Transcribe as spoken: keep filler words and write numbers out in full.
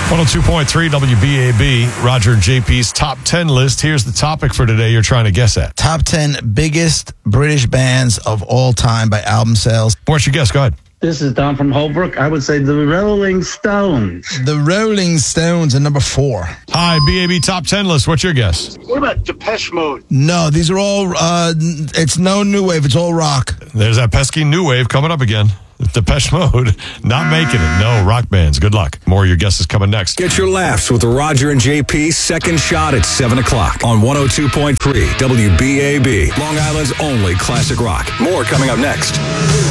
one oh two point three W B A B, Roger and J P's top ten list. Here's the topic for today you're trying to guess at. Top ten biggest British bands of all time by album sales. What's your guess? Go ahead. This is Don from Holbrook. I would say the Rolling Stones. The Rolling Stones are number four. Hi, B A B top ten list. What's your guess? What about Depeche Mode? No, these are all, uh, it's no new wave. It's all rock. There's that pesky new wave coming up again. Depeche Mode, not making it. No, rock bands. Good luck. More of your guesses coming next. Get your laughs with the Roger and J P second shot at seven o'clock on one oh two point three W B A B. Long Island's only classic rock. More coming up next.